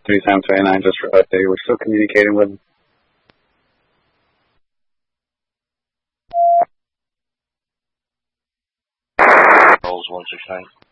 3729 just for update. We're still communicating with him. Rolls 169.